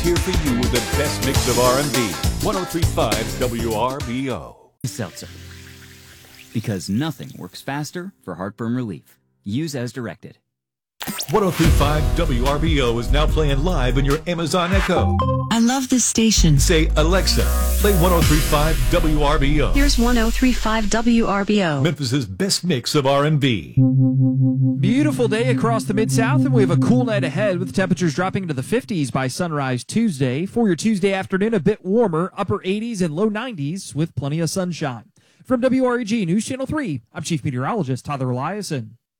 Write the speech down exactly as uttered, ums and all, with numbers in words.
here for you with the best mix of R and B. one oh three point five W R B O. Seltzer. Because nothing works faster for heartburn relief. Use as directed. one oh three point five W R B O is now playing live in your Amazon Echo. I love this station. Say, Alexa, play one oh three point five W R B O. Here's one oh three point five W R B O. Memphis's best mix of R and B. Beautiful day across the Mid-South, and we have a cool night ahead with temperatures dropping into the fifties by sunrise Tuesday. For your Tuesday afternoon, a bit warmer, upper eighties and low nineties with plenty of sunshine. From W R E G News Channel three, I'm Chief Meteorologist Tyler Eliason.